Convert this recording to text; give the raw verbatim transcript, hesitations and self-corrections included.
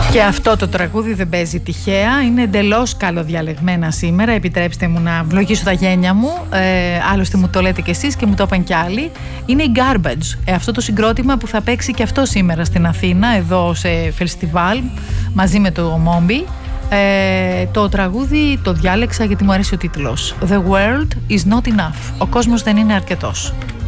Και αυτό το τραγούδι δεν παίζει τυχαία, είναι εντελώς καλοδιαλεγμένα σήμερα. Επιτρέψτε μου να ευλογήσω τα γένια μου, ε, άλλωστε μου το λέτε κι εσείς και μου το είπαν κι άλλοι. Είναι η Garbage, ε, αυτό το συγκρότημα που θα παίξει και αυτό σήμερα στην Αθήνα, εδώ σε φεστιβάλ, μαζί με το Μόμπι. Ε, το τραγούδι το διάλεξα γιατί μου αρέσει ο τίτλος. The world is not enough. Ο κόσμος δεν είναι αρκετός.